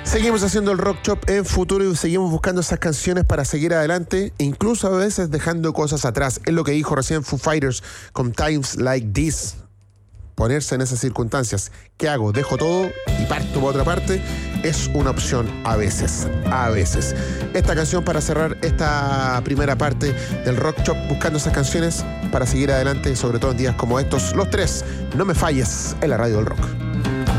Seguimos haciendo el Rock Chop en futuro y seguimos buscando esas canciones para seguir adelante, incluso a veces dejando cosas atrás. Es lo que dijo recién Foo Fighters con Times Like This. Ponerse en esas circunstancias. ¿Qué hago? ¿Dejo todo y parto por otra parte? Es una opción a veces. A veces. Esta canción para cerrar esta primera parte del Rock Chop, buscando esas canciones para seguir adelante, sobre todo en días como estos. Los tres, no me falles en la radio del rock.